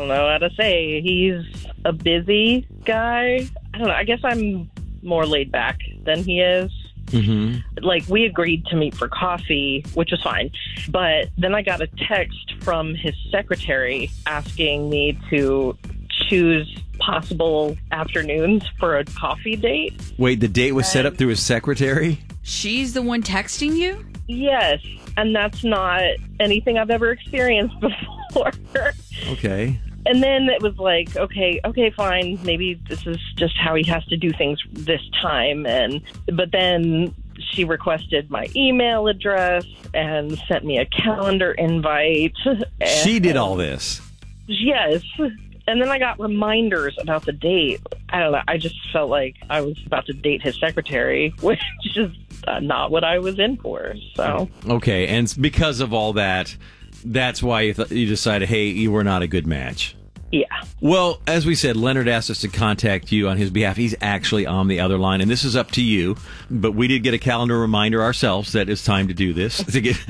don't know how to say. He's a busy guy. I don't know. I guess I'm more laid back than he is. Mm-hmm. Like, we agreed to meet for coffee, which was fine. But then I got a text from his secretary asking me to choose possible afternoons for a coffee date. Wait, the date was set up through his secretary? She's the one texting you? Yes, and that's not anything I've ever experienced before. Okay. And then it was like, okay, fine. Maybe this is just how he has to do things this time. But then she requested my email address and sent me a calendar invite. She did all this? Yes. And then I got reminders about the date. I don't know. I just felt like I was about to date his secretary, which is not what I was in for. So okay, and because of all that, that's why you decided, hey, you were not a good match. Yeah. Well, as we said, Leonard asked us to contact you on his behalf. He's actually on the other line, and this is up to you. But we did get a calendar reminder ourselves that it's time to do this.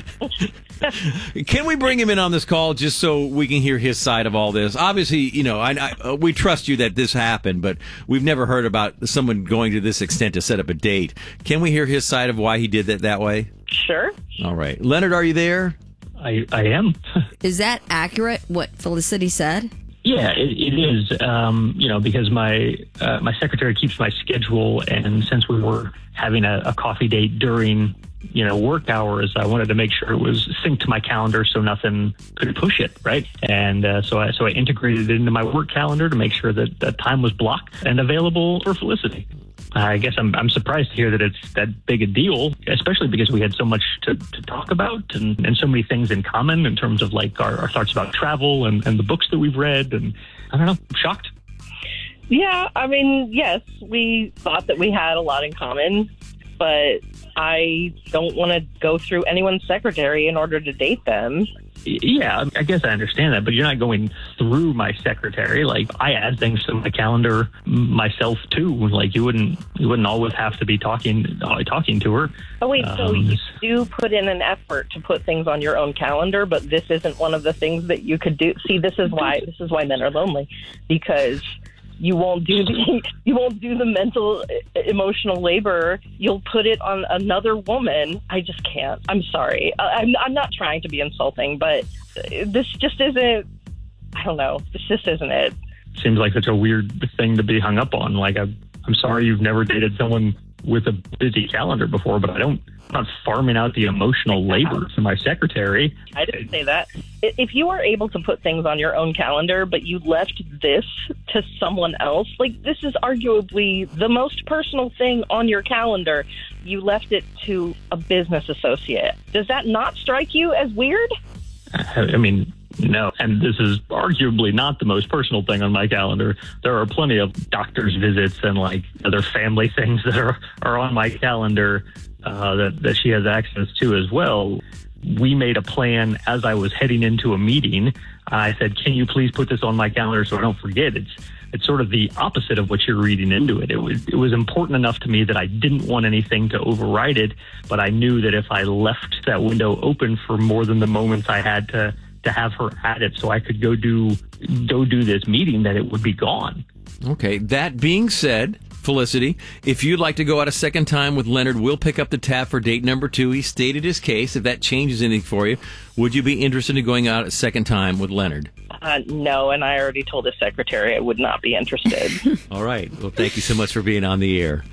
Can we bring him in on this call just so we can hear his side of all this? Obviously, we trust you that this happened, but we've never heard about someone going to this extent to set up a date. Can we hear his side of why he did that way? Sure. All right. Leonard, are you there? I am. Is that accurate, what Felicity said? Yeah, it is. Because my secretary keeps my schedule, and since we were having a coffee date during work hours, I wanted to make sure it was synced to my calendar so nothing could push it, right? And so I integrated it into my work calendar to make sure that that time was blocked and available for Felicity. I guess I'm surprised to hear that it's that big a deal, especially because we had so much to talk about and so many things in common in terms of like our thoughts about travel and the books that we've read. And I don't know, I'm shocked. Yeah, I mean, yes, we thought that we had a lot in common, but I don't want to go through anyone's secretary in order to date them. Yeah, I guess I understand that, but you're not going through my secretary. Like, I add things to my calendar myself too. Like, you wouldn't always have to be talking to her. Oh wait, so you do put in an effort to put things on your own calendar, but this isn't one of the things that you could do. See, this is why men are lonely, because you won't do the mental, emotional labor. You'll put it on another woman. I just can't. I'm sorry. I'm not trying to be insulting, but this just isn't. I don't know. This just isn't it. Seems like such a weird thing to be hung up on. Like, I'm sorry you've never dated someone with a busy calendar before, but I'm not farming out the emotional labor to my secretary. I didn't say that. If you are able to put things on your own calendar, but you left this to someone else, like, this is arguably the most personal thing on your calendar. You left it to a business associate. Does that not strike you as weird? I mean, no. And this is arguably not the most personal thing on my calendar. There are plenty of doctor's visits and like other family things that are on my calendar that she has access to as well. We made a plan as I was heading into a meeting. I said, can you please put this on my calendar so I don't forget? It's sort of the opposite of what you're reading into it. It was important enough to me that I didn't want anything to override it, but I knew that if I left that window open for more than the moments I had to have her at it so I could go do this meeting, that it would be gone. Okay, that being said, Felicity, if you'd like to go out a second time with Leonard, we'll pick up the tab for date number 2. He stated his case. If that changes anything for you, would you be interested in going out a second time with Leonard? No, and I already told his secretary I would not be interested. All right. Well, thank you so much for being on the air.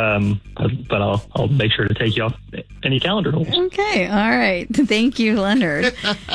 But I'll make sure to take you off any calendar holes. Okay. All right. Thank you, Leonard.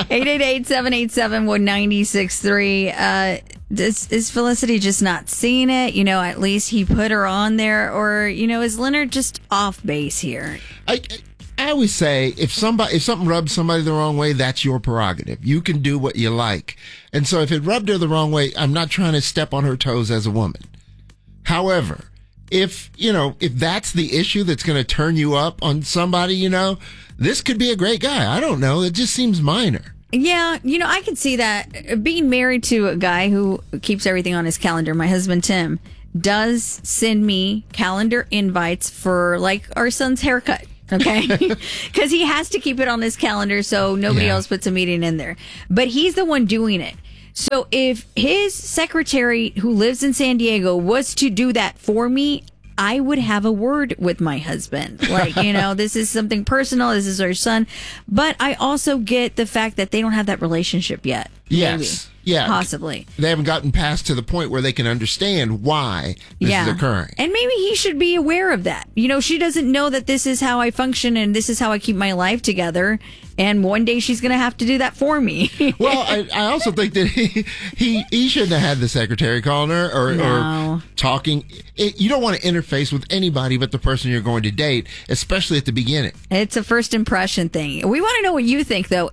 888-787-1963. Is Felicity just not seeing it? At least he put her on there, or is Leonard just off base here? I always say if something rubs somebody the wrong way, that's your prerogative. You can do what you like. And so if it rubbed her the wrong way, I'm not trying to step on her toes as a woman. However, if that's the issue that's going to turn you up on somebody, this could be a great guy. I don't know. It just seems minor. Yeah, I could see that. Being married to a guy who keeps everything on his calendar, my husband Tim does send me calendar invites for like our son's haircut. Okay, because he has to keep it on his calendar so nobody else puts a meeting in there. But he's the one doing it. So if his secretary who lives in San Diego was to do that for me, I would have a word with my husband. Like, this is something personal. This is our son. But I also get the fact that they don't have that relationship yet. Yes. Maybe. Yeah. Possibly. They haven't gotten past to the point where they can understand why this is occurring. And maybe he should be aware of that. She doesn't know that this is how I function and this is how I keep my life together. And one day she's going to have to do that for me. Well, I also think that he shouldn't have had the secretary calling her or talking. You don't want to interface with anybody but the person you're going to date, especially at the beginning. It's a first impression thing. We want to know what you think, though.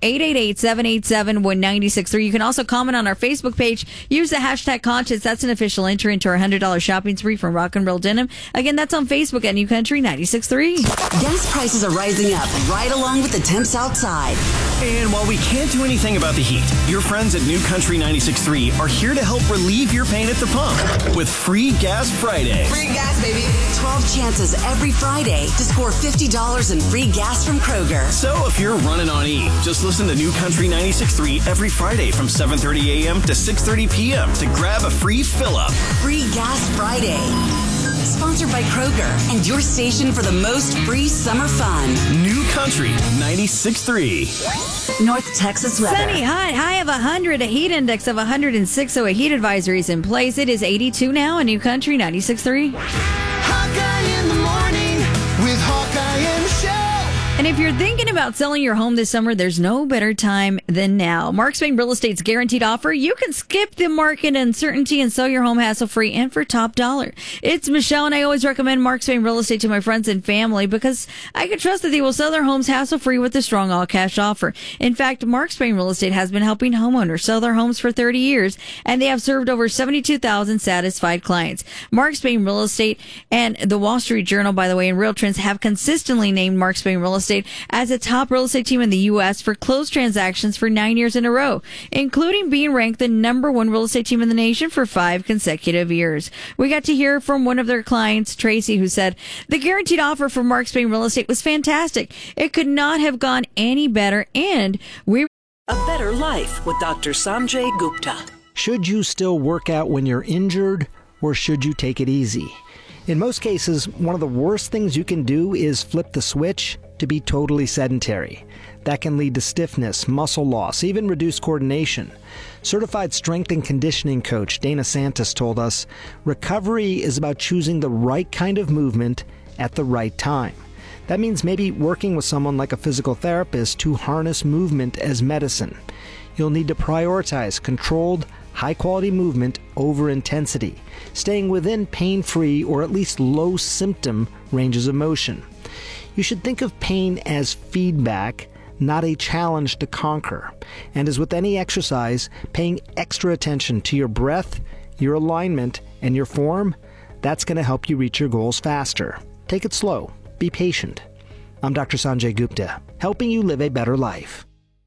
888-787-1963. You can also comment on our Facebook page. Use the hashtag conscience. That's an official entry into our $100 shopping spree from Rock and Roll Denim. Again, that's on Facebook at New Country 96.3. Gas prices are rising up right along with the temps outside. And while we can't do anything about the heat, your friends at New Country 96.3 are here to help relieve your pain at the pump with Free Gas Friday. Free gas, baby. 12 chances every Friday to score $50 in free gas from Kroger. So if you're running on E, just listen to New Country 96.3 every Friday from 7:30 a.m. to 6:30 p.m. to grab a free fill-up. Free Gas Friday. Sponsored by Kroger and your station for the most free summer fun. New Country 96.3. North Texas weather. Sunny, high of 100, a heat index of 106, so a heat advisory is in place. It is 82 now, a New Country 96.3. Hawkeye in the morning with Hawkeye and Michelle. And if you're thinking about selling your home this summer, there's no better time than now. Mark Spain Real Estate's guaranteed offer. You can skip the market uncertainty and sell your home hassle-free and for top dollar. It's Michelle, and I always recommend Mark Spain Real Estate to my friends and family because I can trust that they will sell their homes hassle-free with a strong all-cash offer. In fact, Mark Spain Real Estate has been helping homeowners sell their homes for 30 years, and they have served over 72,000 satisfied clients. Mark Spain Real Estate and the Wall Street Journal, by the way, and Real Trends have consistently named Mark Spain Real Estate as a top real estate team in the U.S. for closed transactions for 9 years in a row, including being ranked the number one real estate team in the nation for 5 consecutive years. We got to hear from one of their clients, Tracy, who said, the guaranteed offer for Mark Spain Real Estate was fantastic. It could not have gone any better, and we... A Better Life with Dr. Sanjay Gupta. Should you still work out when you're injured, or should you take it easy? In most cases, one of the worst things you can do is flip the switch to be totally sedentary. That can lead to stiffness, muscle loss, even reduced coordination. Certified strength and conditioning coach Dana Santos told us, recovery is about choosing the right kind of movement at the right time. That means maybe working with someone like a physical therapist to harness movement as medicine. You'll need to prioritize controlled, high-quality movement over intensity, staying within pain-free or at least low-symptom ranges of motion. You should think of pain as feedback, not a challenge to conquer. And as with any exercise, paying extra attention to your breath, your alignment, and your form, that's going to help you reach your goals faster. Take it slow. Be patient. I'm Dr. Sanjay Gupta, helping you live a better life.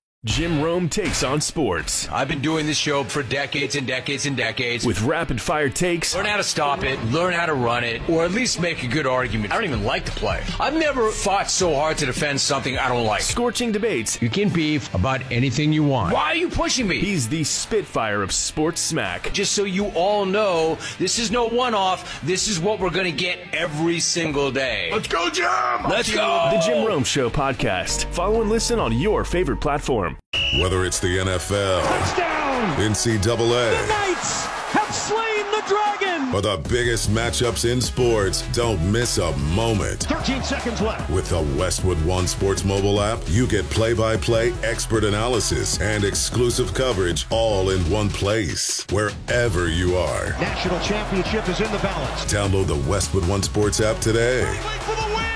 Jim Rome takes on sports. I've been doing this show for decades and decades and decades. With rapid fire takes. Learn how to stop it, learn how to run it, or at least make a good argument. I don't even like to play. I've never fought so hard to defend something I don't like. Scorching debates. You can beef about anything you want. Why are you pushing me? He's the Spitfire of sports smack. Just so you all know, this is no one-off. This is what we're going to get every single day. Let's go, Jim! Let's go! The Jim Rome Show podcast. Follow and listen on your favorite platform. Whether it's the NFL, Touchdown! NCAA, the Knights have slain the dragon! or the biggest matchups in sports, don't miss a moment. 13 seconds left. With the Westwood One Sports mobile app, you get play-by-play expert analysis and exclusive coverage all in one place, wherever you are. National championship is in the balance. Download the Westwood One Sports app today. For the win!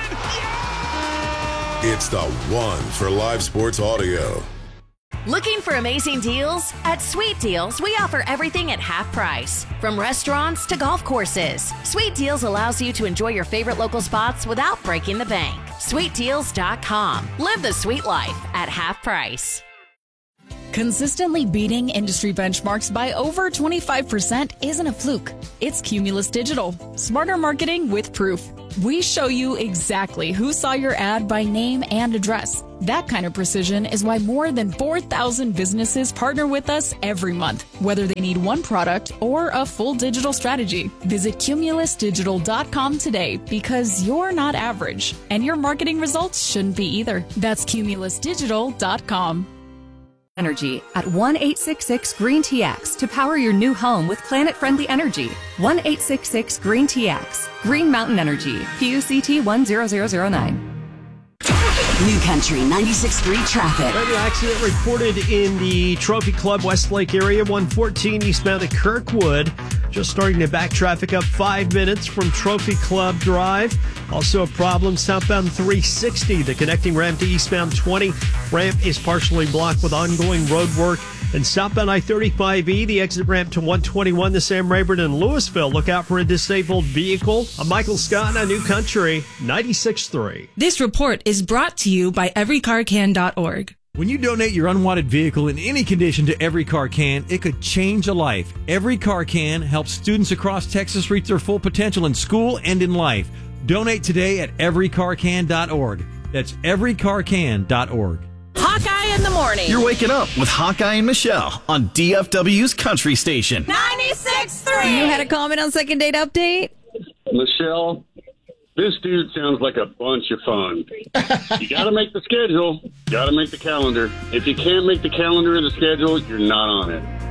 It's the one for live sports audio. Looking for amazing deals? At Sweet Deals, we offer everything at half price. From restaurants to golf courses, Sweet Deals allows you to enjoy your favorite local spots without breaking the bank. SweetDeals.com. Live the sweet life at half price. Consistently beating industry benchmarks by over 25% isn't a fluke. It's Cumulus Digital. Smarter marketing with proof. We show you exactly who saw your ad by name and address. That kind of precision is why more than 4,000 businesses partner with us every month, whether they need one product or a full digital strategy. Visit CumulusDigital.com today because you're not average, and your marketing results shouldn't be either. That's CumulusDigital.com. Energy at 1-866-GREEN-TX to power your new home with planet-friendly energy. 1-866-GREEN-TX. Green Mountain Energy. PUCT 10009. New Country 96.3 traffic. Radio accident reported in the Trophy Club Westlake area, 114 eastbound at Kirkwood. Just starting to back traffic up 5 minutes from Trophy Club Drive. Also a problem southbound 360, the connecting ramp to eastbound 20. Ramp is partially blocked with ongoing road work. And southbound I-35E, the exit ramp to 121, the Sam Rayburn in Louisville. Look out for a disabled vehicle. I'm Michael Scott on New Country 96.3. This report is brought to you by everycarcan.org. When you donate your unwanted vehicle in any condition to Every Car Can, it could change a life. Every Car Can helps students across Texas reach their full potential in school and in life. Donate today at everycarcan.org. That's everycarcan.org. Hawkeye in the morning. You're waking up with Hawkeye and Michelle on DFW's Country Station. 96.3. You had a comment on Second Date Update? Michelle, this dude sounds like a bunch of fun. You got to make the schedule. Got to make the calendar. If you can't make the calendar or the schedule, you're not on it.